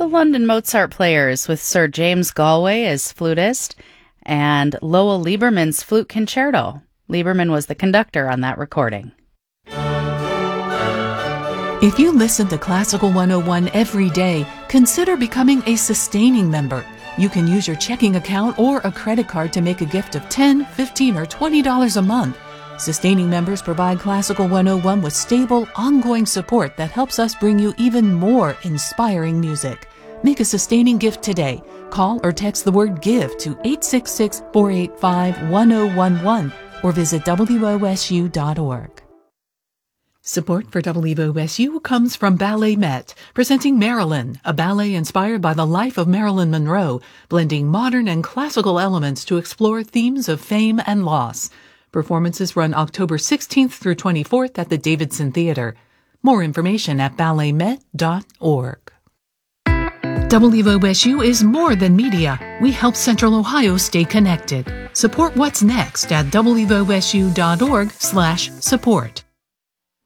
London Mozart Players with Sir James Galway as flutist and Lowell Lieberman's Flute Concerto. Lieberman was the conductor on that recording. If you listen to Classical 101 every day, consider becoming a sustaining member. You can use your checking account or a credit card to make a gift of $10, $15, or $20 a month. Sustaining members provide Classical 101 with stable, ongoing support that helps us bring you even more inspiring music. Make a sustaining gift today. Call or text the word GIVE to 866-485-1011 or visit wosu.org. Support for WOSU comes from Ballet Met, presenting Marilyn, a ballet inspired by the life of Marilyn Monroe, blending modern and classical elements to explore themes of fame and loss. Performances run October 16th through 24th at the Davidson Theater. More information at balletmet.org. WOSU is more than media. We help Central Ohio stay connected. Support What's Next at wosu.org/support.